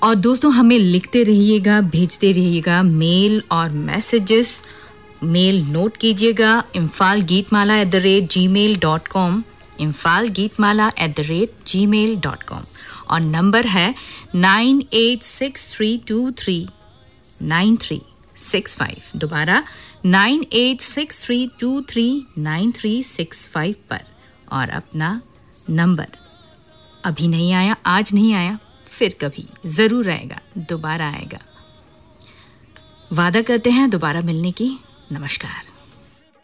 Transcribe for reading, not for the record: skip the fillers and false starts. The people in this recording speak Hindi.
और दोस्तों हमें लिखते रहिएगा, भेजते रहिएगा मेल और मैसेजेस। मेल नोट कीजिएगा imphalgeetmala@gmail.com, imphalgeetmala@gmail.com, और नंबर है 9863239365। दोबारा 9863239365 पर। और अपना नंबर अभी नहीं आया, आज नहीं आया, फिर कभी जरूर आएगा, दोबारा आएगा। वादा करते हैं दोबारा मिलने की। नमस्कार।